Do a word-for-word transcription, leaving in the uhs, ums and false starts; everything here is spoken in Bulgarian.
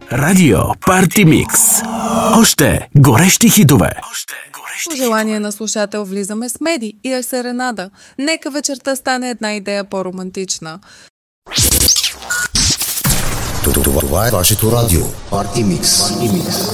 Радио Парти Микс. Още горещи хитове. По желание на слушател влизаме с Меди и е серенада. Нека вечерта стане една идея по-романтична. Това е вашето радио Парти Микс.